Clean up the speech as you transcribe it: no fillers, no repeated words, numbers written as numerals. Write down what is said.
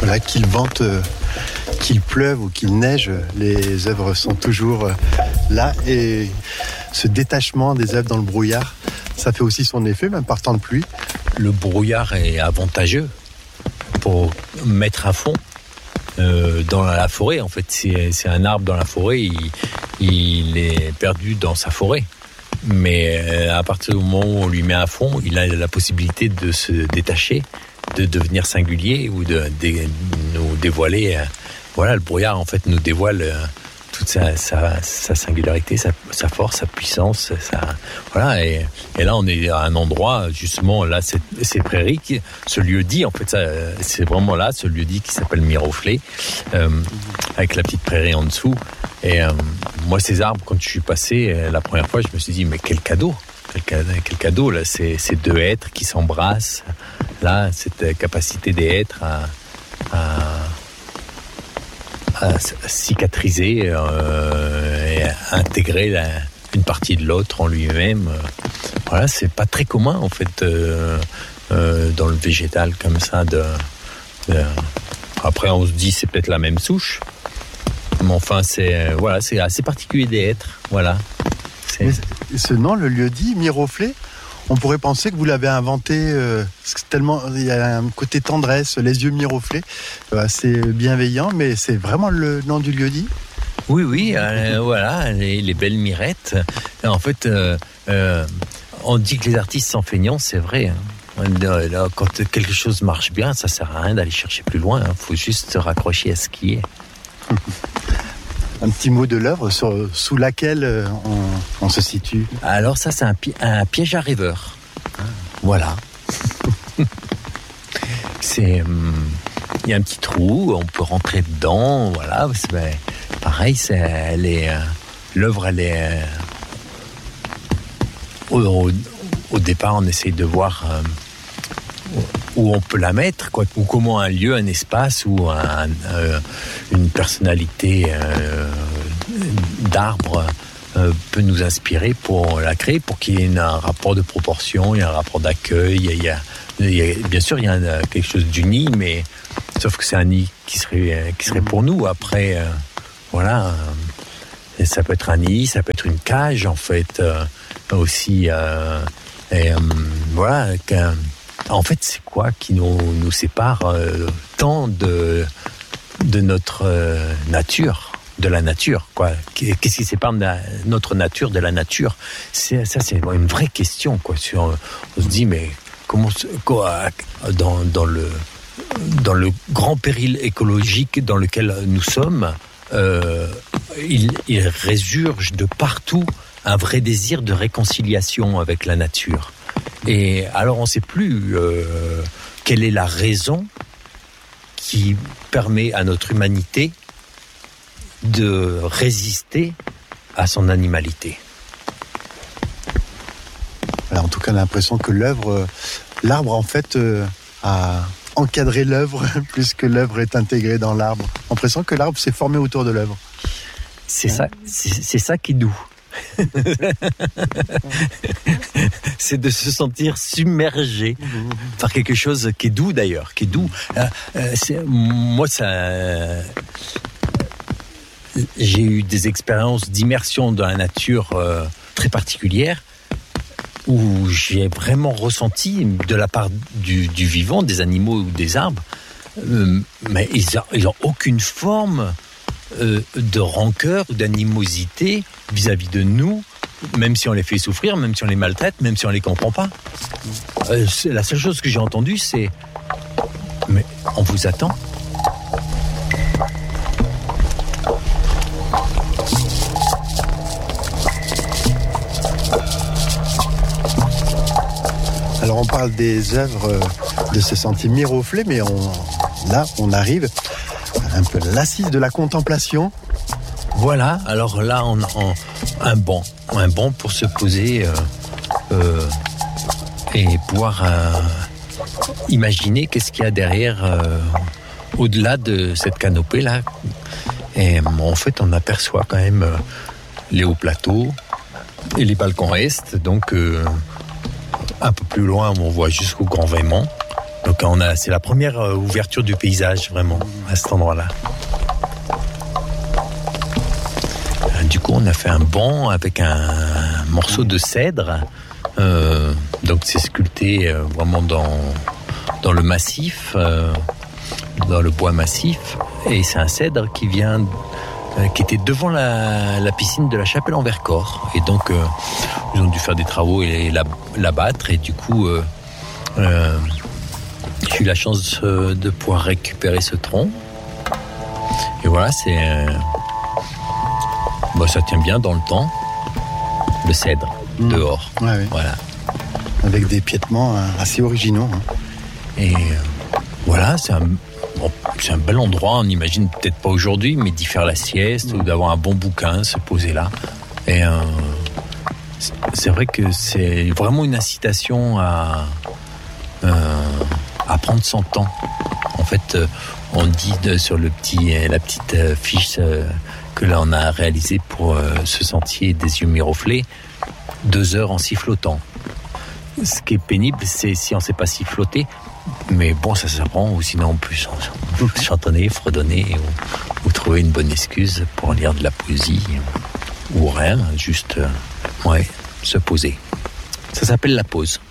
Voilà, qu'il vente, qu'il pleuve ou qu'il neige, les œuvres sont toujours là. Et ce détachement des œuvres dans le brouillard, ça fait aussi son effet, même par temps de pluie. Le brouillard est avantageux pour mettre à fond dans la forêt. En fait, c'est un arbre dans la forêt, il est perdu dans sa forêt. Mais à partir du moment où on lui met à fond, il a la possibilité de se détacher, de devenir singulier ou de nous dévoiler. Voilà, le brouillard en fait nous dévoile toute sa singularité, sa force, sa puissance. Voilà, et là on est à un endroit justement là, ces prairies, ce lieu-dit en fait, c'est vraiment là ce lieu-dit qui s'appelle Miroflée, avec la petite prairie en dessous. Et moi, ces arbres, quand je suis passé la première fois, je me suis dit, mais quel cadeau là, ces deux êtres qui s'embrassent, là, cette capacité des êtres à cicatriser et à intégrer une partie de l'autre en lui-même. Voilà, c'est pas très commun en fait dans le végétal comme ça. Après, on se dit, c'est peut-être la même souche. Mais enfin, c'est assez particulier des êtres. Voilà. Ce nom, le lieu-dit, Miroflée, on pourrait penser que vous l'avez inventé tellement il y a un côté tendresse, les yeux miroflés, assez bienveillant, mais c'est vraiment le nom du lieu-dit. Oui, voilà, les belles mirettes. En fait, on dit que les artistes sont feignants, c'est vrai. Quand quelque chose marche bien, ça sert à rien d'aller chercher plus loin. Faut juste se raccrocher à ce qui est. Un petit mot de l'œuvre sous laquelle on se situe. Alors ça, c'est un piège à rêveur. Voilà. Il y a un petit trou, on peut rentrer dedans. Voilà. Pareil, l'œuvre, elle est au départ, on essaye de voir où on peut la mettre, quoi, ou comment un lieu, un espace ou une personnalité d'arbre peut nous inspirer pour la créer, pour qu'il y ait un rapport de proportion, il y a un rapport d'accueil, bien sûr il y a quelque chose d'uni, mais sauf que c'est un nid qui serait pour nous. Après, voilà, ça peut être un nid, ça peut être une cage en fait, aussi, voilà. En fait, c'est quoi qui nous sépare tant de notre nature, de la nature, quoi. Qu'est-ce qui sépare notre nature de la nature ? C'est une vraie question, quoi. On se dit, mais comment, quoi, dans le grand péril écologique dans lequel nous sommes, il résurge de partout un vrai désir de réconciliation avec la nature. Et alors on ne sait plus quelle est la raison qui permet à notre humanité de résister à son animalité. Alors, en tout cas, on a l'impression que l'arbre en fait a encadré l'œuvre plus que l'œuvre est intégrée dans l'arbre. On a l'impression que l'arbre s'est formé autour de l'œuvre. C'est ça qui est doux. C'est de se sentir submergé par quelque chose qui est doux d'ailleurs, qui est doux. Moi, j'ai eu des expériences d'immersion dans la nature très particulières où j'ai vraiment ressenti de la part du vivant, des animaux ou des arbres, mais ils ont aucune forme de rancœur ou d'animosité vis-à-vis de nous, même si on les fait souffrir, même si on les maltraite, même si on les comprend pas. La seule chose que j'ai entendue, c'est « Mais on vous attend ». Alors on parle des œuvres de ce sentier Miroflée, mais on arrive un peu l'assise de la contemplation. Voilà, alors là on a un banc pour se poser et pouvoir imaginer qu'est-ce qu'il y a derrière, au-delà de cette canopée là. Et en fait on aperçoit quand même les hauts plateaux et les balcons est, donc un peu plus loin on voit jusqu'au Grand Vémont Donc c'est la première ouverture du paysage vraiment à cet endroit-là. Du coup, on a fait un banc avec un morceau de cèdre. Donc c'est sculpté vraiment dans le massif, dans le bois massif. Et c'est un cèdre qui était devant la piscine de la Chapelle en Vercors. Et donc ils ont dû faire des travaux et l'abattre. Et du coup, j'ai eu la chance de pouvoir récupérer ce tronc. Et voilà, ça tient bien dans le temps, le cèdre, dehors. Ouais. Voilà. Avec des piétements assez originaux. Hein. Et voilà, c'est un bel endroit. On n'imagine peut-être pas aujourd'hui, mais d'y faire la sieste ou d'avoir un bon bouquin, se poser là. Et c'est vrai que c'est vraiment une incitation à prendre son temps. En fait, on dit sur la petite fiche que là on a réalisé pour ce sentier des yeux miroflés, 2 heures en sifflotant. Ce qui est pénible, c'est si on ne sait pas siffloter, mais bon, ça s'apprend, ou sinon on peut chantonner, fredonner, ou trouver une bonne excuse pour lire de la poésie, ou rien, juste se poser. Ça s'appelle la pause.